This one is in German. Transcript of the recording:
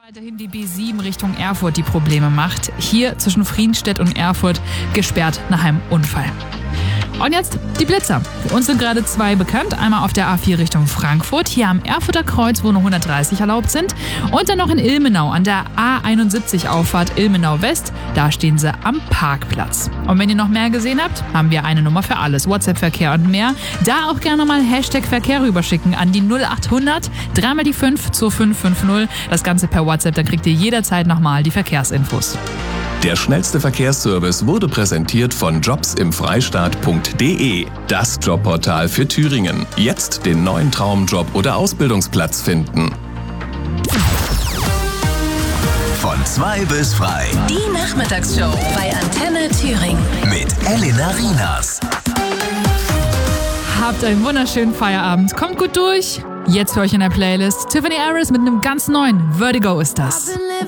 Weiterhin die B7 Richtung Erfurt die Probleme macht. Hier zwischen Frienstedt und Erfurt gesperrt nach einem Unfall. Und jetzt die Blitzer. Für uns sind gerade zwei bekannt. Einmal auf der A4 Richtung Frankfurt, hier am Erfurter Kreuz, wo nur 130 erlaubt sind. Und dann noch in Ilmenau an der A71 Auffahrt Ilmenau West. Da stehen sie am Parkplatz. Und wenn ihr noch mehr gesehen habt, haben wir eine Nummer für alles. WhatsApp-Verkehr und mehr. Da auch gerne mal Hashtag Verkehr rüberschicken an die 0800 3 mal die 5 zu 550. Das Ganze per WhatsApp, dann kriegt ihr jederzeit nochmal die Verkehrsinfos. Der schnellste Verkehrsservice wurde präsentiert von jobsimfreistaat.de, das Jobportal für Thüringen. Jetzt den neuen Traumjob oder Ausbildungsplatz finden. Von 2 bis frei. Die Nachmittagsshow bei Antenne Thüringen. Mit Elena Rinas. Habt einen wunderschönen Feierabend. Kommt gut durch. Jetzt für euch in der Playlist Tiffany Harris mit einem ganz neuen Vertigo ist das.